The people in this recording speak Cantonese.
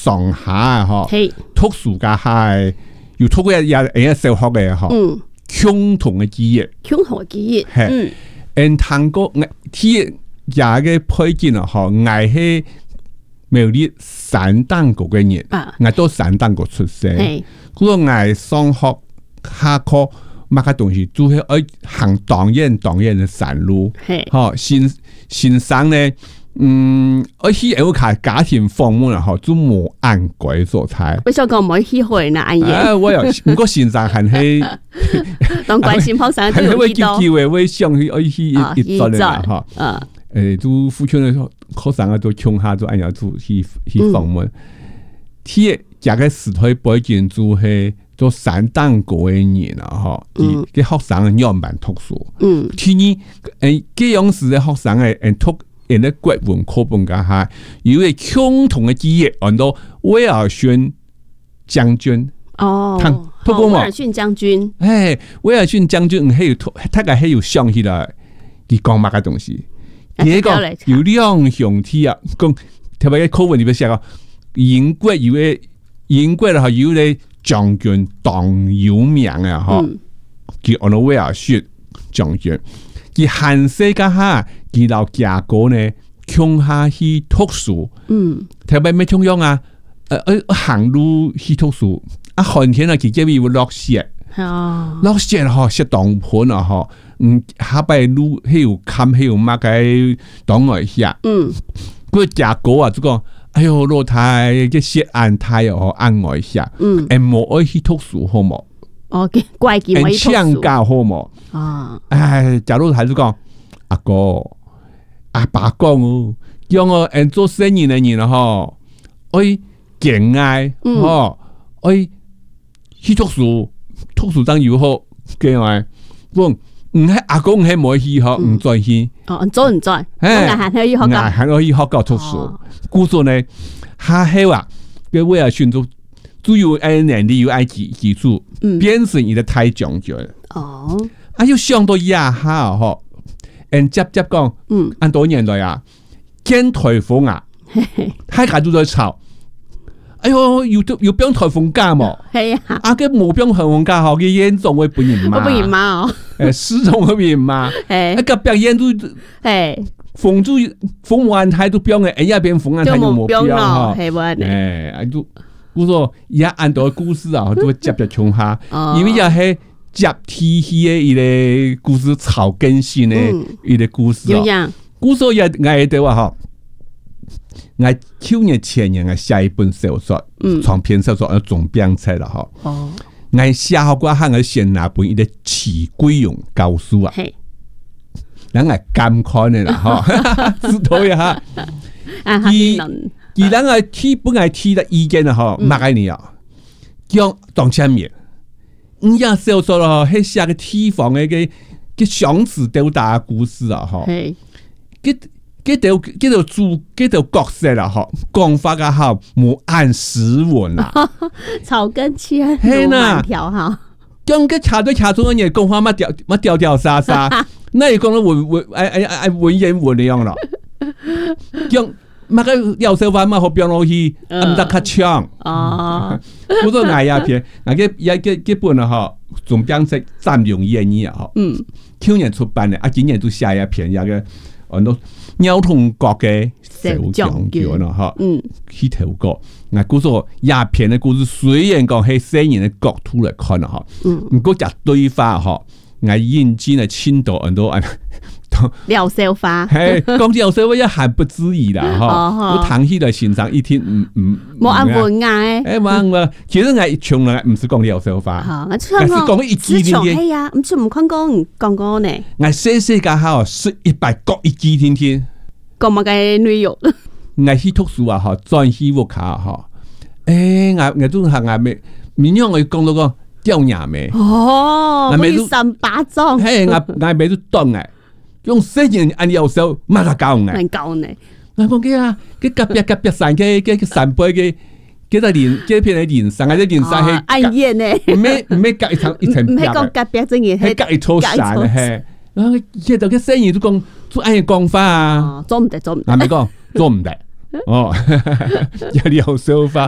上下啊，吼， 嘿， 特殊嘅係要透過也小學嘅吼，共同嘅記憶， 共同嘅記憶， 係，因通過啲也嘅配件啊，吼，係係苗栗三丹國嘅人，係都三丹國出世，嗰個係上學下課。乜嘅東西都係愛行當然嘅山路，嚇先生咧，而且有睇家庭訪問啊，嚇都冇按規所採。 為什麼講唔可以去會呢？按嘢？ 我又唔過先生係係當關心學生都有機會，會想去一做咧嚇。都富強嘅學生啊，都窮下都按樣做去訪問。啲廿個時代背景就係。做三丹國嘅人啊，嗬，啲學生嘅樣板特殊。第二，這樣時嘅學生嘅讀人哋國文課本嘅下，有個共同嘅記憶，按到威爾遜將軍。 哦，威爾遜將軍。 威爾遜將軍係有，大概係有想起來，佢講乜嘅東西。第一個有兩兄弟啊，講特別嘅課文裏邊寫個英國有個英國啦，有個。將軍當有名啊！嗬，佢按到威爾遜將軍，佢漢世家下，佢老家哥呢，鄉下去讀書，特別咩重要啊？行路去讀書，寒天啊，佢這邊會落雪，落雪嗬，雪當盤啊！嗬，下邊路係有坎，係有乜嘅當外下，佢家哥啊，就講。哎呦，老太嘅雪按太哦，按外下，冇愛去讀書好冇？ 哦，怪佢冇去讀書。 教好冇？假如係講阿哥、阿爸講哦，叫我做生意嘅人嗬，愛敬愛愛去讀書，讀書當有好嘅話，唔係阿公係冇去學，唔再去。 唔在。係可以學噶， 係可以學教讀書。故說呢，下係話嘅威爾遜都有能力有技術，變成一個大將軍。要想到一下嗬，接講，按多年來啊，見颱風啊，大家都在吵。哎呦，要變颱風假嘛？ 係啊， 嘅冇變颱風假嗬，嘅嚴重會本人嘛？ 本人嘛哦， 失蹤嗰邊嘛？個別嚴都風都風完太都變嘅，一邊風完太就冇變咯， 係喎。 都我說也按到故事啊，都接窮下，因為又係接地氣嘅一個故事，草根性嘅一個故事啊。故事也嗌到話嗬。我去年前年我寫一本小說，長篇小說要總編出啦嗬。我寫好過後我先拿本一個齊貴榮教書啊，人係咁看嘅啦嗬，知道呀嚇。而人係提本來提的意見啊嗬，乜嘢你啊？叫當前面，呀小說咯，係寫個地方嘅個相似吊打故事啊嗬。嗰條角色啦，嗬，講法嘅好冇按時文啦， 草根切係啦，條哈， 將個查對查中嘅嘢講法乜掉沙沙，那你講到文言文嚟樣咯，將乜個有手法乜好變落去，唔得卡槍，好多藝呀片，嗰本啊嗬，總編輯佔用演義啊嗬，去年出版嘅，今年都下一篇有個很多。鳥同國嘅小將軍啦，哈，去頭角。我故說鴉片嘅故事，雖然講係西人嘅角度嚟看啦，哈，唔過就對話，哈，我認真嘅青島很多廖少花， 係講廖少花一還不至於啦，哈，我談起來欣賞一天， 冇按文嗌， 我其實我從來唔是講廖少花， 我是講一支天天，係啊，唔是唔看講過呢， 我細個哈說100個一支天天， 講乜嘅內容？ 我去讀書啊，哈，專去屋卡哈，我都係我咪，明樣我講到個吊牙咩？ 哦，我三把裝， 係我咪都當嘅。用4年按右手，乜都教嘅。 唔教呢？ 我講嘅啊，佢隔壁山嘅山背嘅，幾多年幾片嘅連山啊，啲連山係暗夜呢？ 唔係隔一層一層壁， 唔係講隔壁真嘢， 係隔一座山係。啊，現在嘅生意都講做按講法啊， 做唔得，做唔得。 我咪講做唔得，哦，有啲好手法。